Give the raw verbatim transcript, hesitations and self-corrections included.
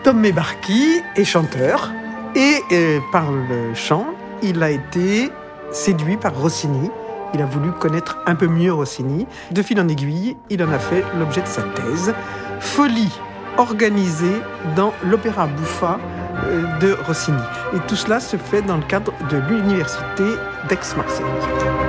Tom Mebarki est chanteur et euh, par le chant, il a été séduit par Rossini. Il a voulu connaître un peu mieux Rossini. De fil en aiguille, il en a fait l'objet de sa thèse. Folie organisée dans l'opéra bouffa de Rossini. Et tout cela se fait dans le cadre de l'université d'Aix-Marseille.